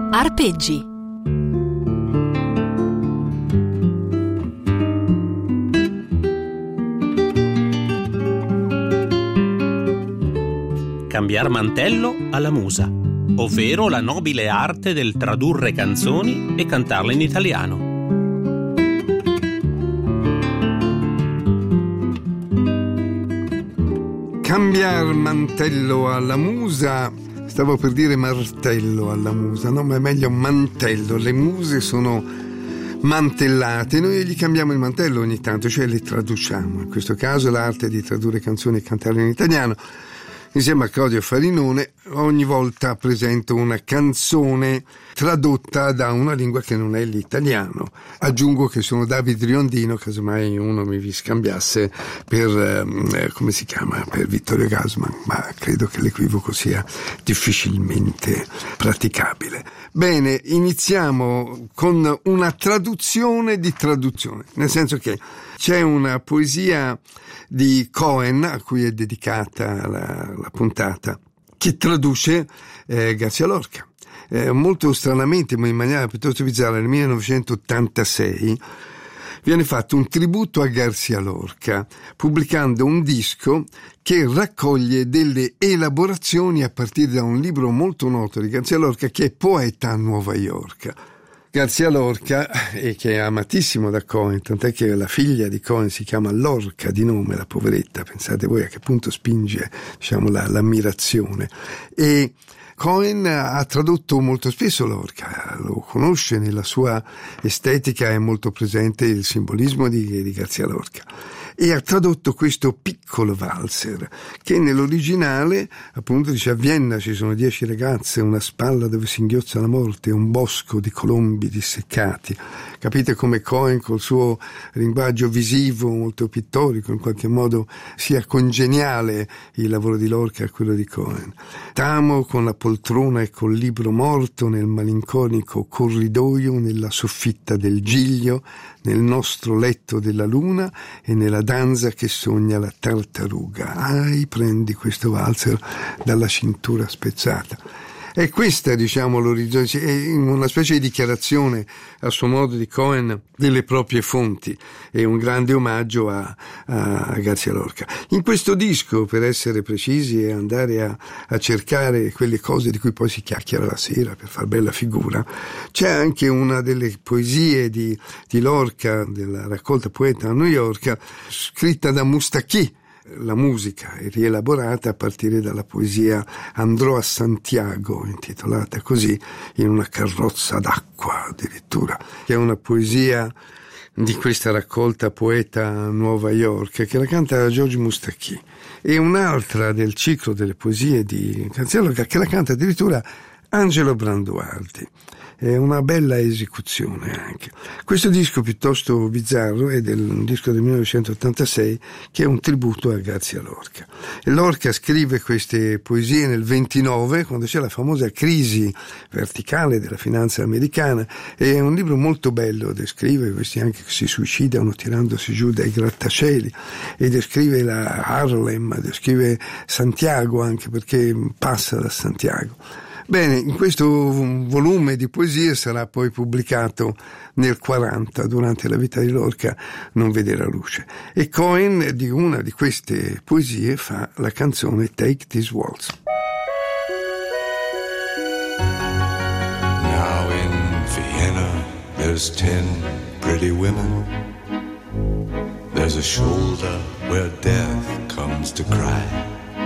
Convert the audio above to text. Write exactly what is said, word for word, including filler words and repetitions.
Arpeggi. Cambiar mantello alla musa, ovvero la nobile arte del tradurre canzoni e cantarle in italiano. Cambiar mantello alla musa, stavo per dire martello alla musa, no, ma è meglio mantello. Le muse sono mantellate, noi gli cambiamo il mantello ogni tanto, cioè le traduciamo. In questo caso l'arte di tradurre canzoni e cantarle in italiano. Insieme a Claudio Farinone ogni volta presento una canzone tradotta da una lingua che non è l'italiano. Aggiungo che sono David Riondino, casomai uno mi vi scambiasse per, eh, come si chiama, per Vittorio Gassman, ma credo che l'equivoco sia difficilmente praticabile. Bene, iniziamo con una traduzione di traduzione, nel senso che c'è una poesia di Cohen a cui è dedicata la, la puntata, che traduce eh, García Lorca. Eh, molto stranamente, ma in maniera piuttosto bizzarra, nel millenovecentottantasei viene fatto un tributo a García Lorca, pubblicando un disco che raccoglie delle elaborazioni a partire da un libro molto noto di García Lorca, che è Poeta a Nuova York. García Lorca, e che è amatissimo da Cohen, tant'è che la figlia di Cohen si chiama Lorca di nome, la poveretta, pensate voi a che punto spinge, diciamo, la, l'ammirazione. E Cohen ha tradotto molto spesso Lorca, lo conosce, nella sua estetica è molto presente il simbolismo di, di García Lorca. E ha tradotto questo piccolo valzer, che nell'originale appunto dice: a Vienna ci sono dieci ragazze, una spalla dove si inghiozza la morte, un bosco di colombi disseccati. Capite come Cohen col suo linguaggio visivo molto pittorico in qualche modo sia congeniale il lavoro di Lorca a quello di Cohen. T'amo con la poltrona e col libro morto nel malinconico corridoio, nella soffitta del Giglio, nel nostro letto della luna e nella danza che sogna la tartaruga. Ai, prendi questo valzer dalla cintura spezzata. E questa, diciamo, l'orizzonte, è una specie di dichiarazione a suo modo di Cohen delle proprie fonti, è un grande omaggio a, a García Lorca. In questo disco, per essere precisi e andare a, a cercare quelle cose di cui poi si chiacchiera la sera per far bella figura, c'è anche una delle poesie di, di Lorca, della raccolta Poeta a New York, scritta da Moustaki. La musica è rielaborata a partire dalla poesia Andrò a Santiago, intitolata così, in una carrozza d'acqua addirittura, che è una poesia di questa raccolta Poeta a Nuova York, che la canta George Moustaki, e un'altra del ciclo delle poesie di García Lorca che la canta addirittura Angelo Branduardi. È una bella esecuzione anche. Questo disco piuttosto bizzarro è del disco del millenovecentottantasei, che è un tributo a García Lorca. E Lorca scrive queste poesie nel ventinove, quando c'è la famosa crisi verticale della finanza americana. È un libro molto bello, descrive questi anche che si suicidano tirandosi giù dai grattacieli, e descrive la Harlem, descrive Santiago anche perché passa da Santiago. Bene, in questo volume di poesie sarà poi pubblicato nel quaranta, durante la vita di Lorca non vede la luce. E Cohen di una di queste poesie fa la canzone Take This Waltz. Now in Vienna there's ten pretty women. There's a shoulder where death comes to cry.